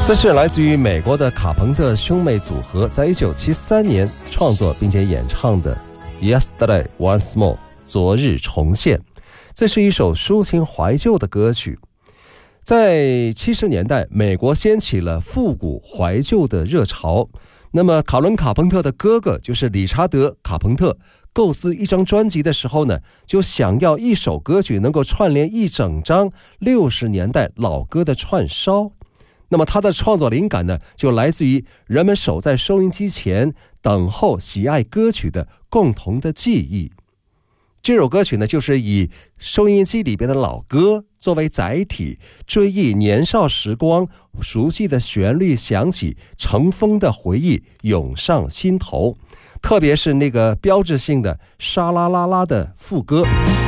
这是来自于美国的卡朋特兄妹组合在1973年创作并且演唱的 Yesterday Once More 昨日重现。这是一首抒情怀旧的歌曲。在70年代，美国掀起了复古怀旧的热潮。那么卡伦卡朋特的哥哥就是理查德卡朋特，构思一张专辑的时候呢，就想要一首歌曲能够串联一整张60年代老歌的串烧。那么他的创作灵感呢，就来自于人们守在收音机前等候喜爱歌曲的共同的记忆。这首歌曲呢，就是以收音机里边的老歌作为载体，追忆年少时光，熟悉的旋律响起，尘封的回忆涌上心头，特别是那个标志性的沙啦啦啦的副歌。